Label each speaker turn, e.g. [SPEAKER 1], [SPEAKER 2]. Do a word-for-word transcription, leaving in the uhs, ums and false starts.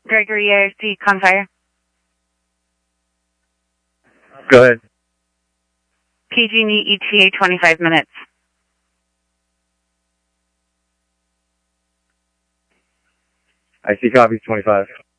[SPEAKER 1] Gregory A R C, Confire.
[SPEAKER 2] Go ahead.
[SPEAKER 1] P G and E E T A twenty-five minutes.
[SPEAKER 2] I see copies twenty-five.